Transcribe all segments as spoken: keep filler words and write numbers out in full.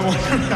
répondre.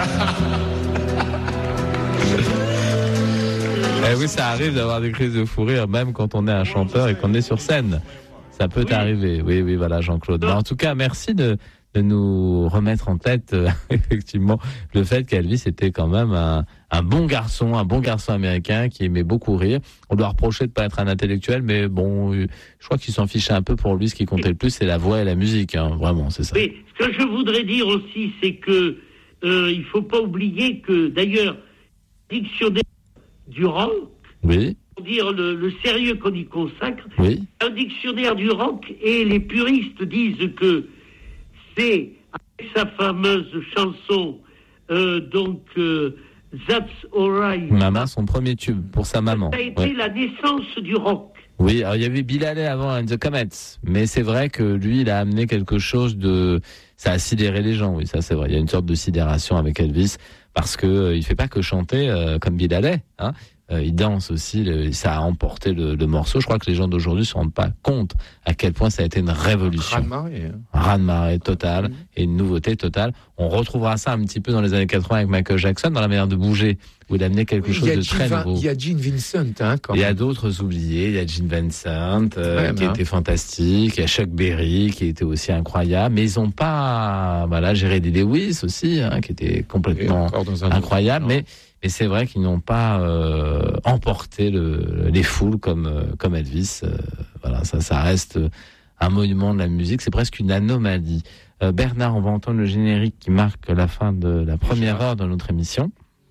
Eh oui, ça arrive d'avoir des crises de fou rire, même quand on est un chanteur et qu'on est sur scène. Ça peut oui. arriver. Oui, oui, voilà, Jean-Claude. Mais en tout cas, merci de, de nous remettre en tête, euh, effectivement, le fait qu'Elvis était quand même un, un bon garçon, un bon garçon américain qui aimait beaucoup rire. On doit reprocher de pas être un intellectuel, mais bon, je crois qu'il s'en fichait un peu. Pour lui, ce qui comptait le plus, c'est la voix et la musique, hein. Vraiment, c'est ça. Oui, ce que je voudrais dire aussi, c'est que euh, il faut pas oublier que, d'ailleurs, dictionnaire du rock, oui. pour dire le, le sérieux qu'on y consacre, oui. un dictionnaire du rock, et les puristes disent que c'est avec sa fameuse chanson, euh, donc euh, That's Alright. Maman, son premier tube pour sa maman. Ça a été ouais. la naissance du rock. Oui, alors il y avait Bill Haley avant and the Comets, mais c'est vrai que lui, il a amené quelque chose de, ça a sidéré les gens. Oui, ça c'est vrai. Il y a une sorte de sidération avec Elvis parce que euh, il fait pas que chanter euh, comme Bill Haley, hein. Euh, il danse aussi, le, ça a emporté le, le morceau. Je crois que les gens d'aujourd'hui se rendent pas compte à quel point ça a été une révolution. Raz-de-marée. Hein. Raz-de-marée total mmh. et une nouveauté totale. On retrouvera ça un petit peu dans les années quatre-vingts avec Michael Jackson, dans la manière de bouger, où il a amené quelque oui, chose de G- très nouveau. Il y a Gene Vincent, hein, quand Il y a même. d'autres oubliés. Il y a Gene Vincent, euh, même, qui hein. était fantastique. Il y a Chuck Berry, qui était aussi incroyable. Mais ils ont pas, voilà, Jerry Lee Lewis aussi, hein, qui était complètement incroyable. Mais Et c'est vrai qu'ils n'ont pas euh, emporté le, les foules comme, euh, comme Elvis. Euh, voilà, ça, ça reste un monument de la musique. C'est presque une anomalie. Euh, Bernard, on va entendre le générique qui marque la fin de la première heure de notre émission.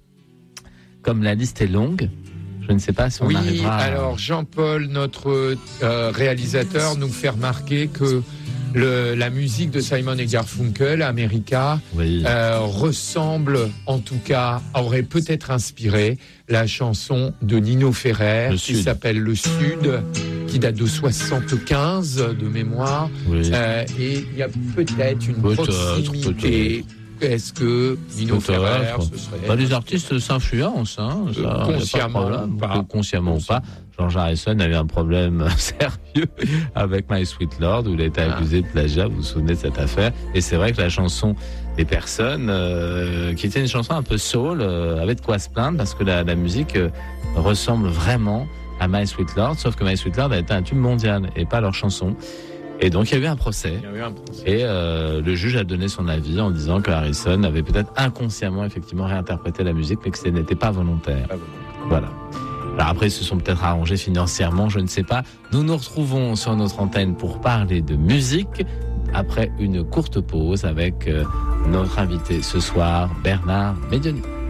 Comme la liste est longue, je ne sais pas si on oui, arrivera... Oui, alors Jean-Paul, notre euh, réalisateur, nous fait remarquer que Le, la musique de Simon et Garfunkel, America, oui. euh, ressemble, en tout cas, aurait peut-être inspiré la chanson de Nino Ferrer, le qui Sud. s'appelle Le Sud, qui date de soixante-quinze de mémoire. Oui. Euh, et il y a peut-être une peut-être, proximité. Peut-être. Est-ce que Nino peut-être. Ferrer, ce serait... Bah, les artistes s'influencent, hein, ça, euh, consciemment, pas ou pas. consciemment ou pas. George Harrison avait un problème sérieux avec My Sweet Lord, où il a été accusé de plagiat, vous vous souvenez de cette affaire. Et c'est vrai que la chanson des personnes, euh, qui était une chanson un peu soul, euh, avait de quoi se plaindre, parce que la, la musique euh, ressemble vraiment à My Sweet Lord, sauf que My Sweet Lord a été un tube mondial, et pas leur chanson. Et donc il y a eu un procès, il y a eu un procès. Et euh, le juge a donné son avis en disant que Harrison avait peut-être inconsciemment effectivement réinterprété la musique, mais que ce n'était pas volontaire. Pas volontaire. Voilà. Alors après, ils se sont peut-être arrangés financièrement, je ne sais pas. Nous nous retrouvons sur notre antenne pour parler de musique après une courte pause avec euh, notre invité ce soir, Bernard Médioni.